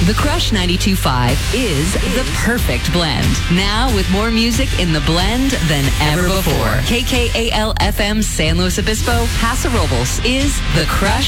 The Crush 92.5 is the perfect blend. Now with more music in the blend than ever before. KKAL FM San Luis Obispo, Paso Robles is The Crush